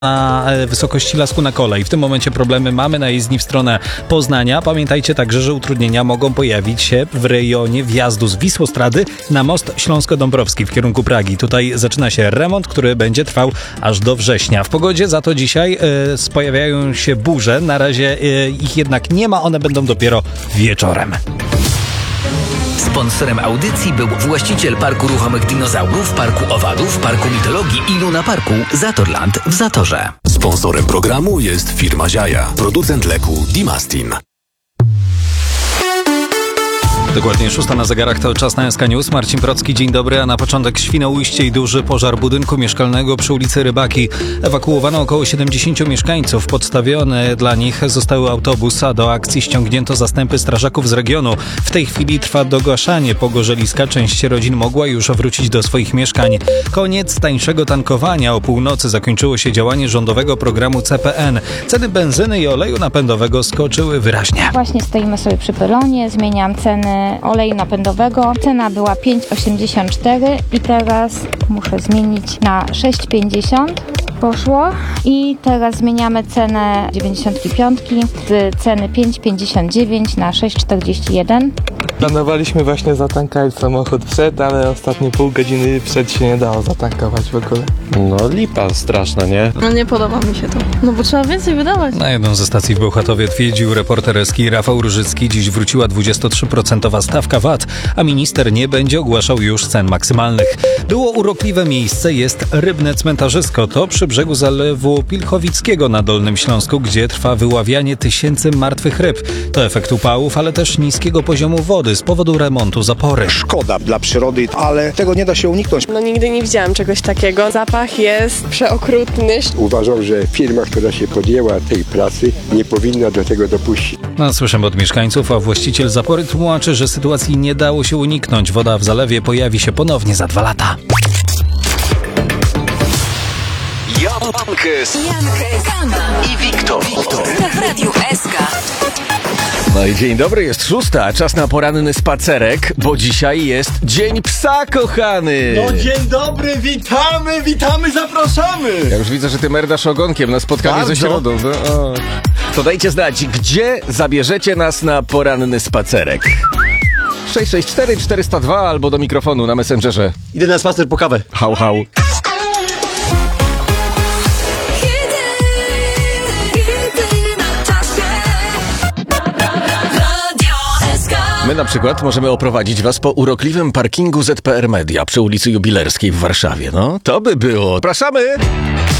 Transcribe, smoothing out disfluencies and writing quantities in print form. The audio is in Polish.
na wysokości Lasku na Kole i w tym momencie problemy mamy na jezdni w stronę Poznania. Pamiętajcie także, że utrudnienia mogą pojawić się w rejonie wjazdu z Wisłostrady na most Śląsko-Dąbrowski w kierunku Pragi. Tutaj zaczyna się remont, który będzie trwał aż do września. W pogodzie za to dzisiaj pojawiają się burze. Na razie ich jednak nie ma, one będą dopiero wieczorem. Sponsorem audycji był właściciel Parku Ruchomych Dinozaurów, Parku Owadów, Parku Mitologii i Luna Parku Zatorland w Zatorze. Sponsorem programu jest firma Ziaja, producent leku Dimastin. Dokładnie 6 na zegarach, to czas na SK News. Marcin Procki, dzień dobry, a na początek Świnoujście i duży pożar budynku mieszkalnego przy ulicy Rybaki. Ewakuowano około 70 mieszkańców. Podstawione dla nich zostały autobus, a do akcji ściągnięto zastępy strażaków z regionu. W tej chwili trwa dogaszanie pogorzeliska. Część rodzin mogła już wrócić do swoich mieszkań. Koniec tańszego tankowania. O północy zakończyło się działanie rządowego programu CPN. Ceny benzyny i oleju napędowego skoczyły wyraźnie. Właśnie stoimy sobie przy peronie, zmieniam ceny oleju napędowego. Cena była 5,84 i teraz muszę zmienić na 6,50. Poszło i teraz zmieniamy cenę 95 z ceny 5,59 na 6,41. Planowaliśmy właśnie zatankować samochód przed, ale ostatnie pół godziny przed się nie dało zatankować w ogóle. No lipa straszna, nie? No nie podoba mi się to. No bo trzeba więcej wydawać. Na jedną ze stacji w Bełchatowie odwiedził reporter SK Rafał Różycki. Dziś wróciła 23% stawka VAT, a minister nie będzie ogłaszał już cen maksymalnych. Było urokliwe miejsce, jest rybne cmentarzysko. To przy brzegu zalewu Pilchowickiego na Dolnym Śląsku, gdzie trwa wyławianie tysięcy martwych ryb. To efekt upałów, ale też niskiego poziomu wody z powodu remontu zapory. Szkoda dla przyrody, ale tego nie da się uniknąć. No nigdy nie widziałam czegoś takiego. Zapach jest przeokrutny. Uważam, że firma, która się podjęła tej pracy, nie powinna do tego dopuścić. No, słyszymy od mieszkańców, a właściciel zapory tłumaczy, że sytuacji nie dało się uniknąć. Woda w zalewie pojawi się ponownie za 2 lata. Jankes i Wiktor w Radiu SK. No i dzień dobry, jest 6, czas na poranny spacerek, bo dzisiaj jest Dzień Psa, kochany! No dzień dobry, witamy, zapraszamy! Ja już widzę, że ty merdasz ogonkiem na spotkanie ze środą. No, to dajcie znać, gdzie zabierzecie nas na poranny spacerek. 664 402 albo do mikrofonu na Messengerze. Idę na spacer po kawę. Hał, hał. My na przykład możemy oprowadzić was po urokliwym parkingu ZPR Media przy ulicy Jubilerskiej w Warszawie. No, to by było. Zapraszamy!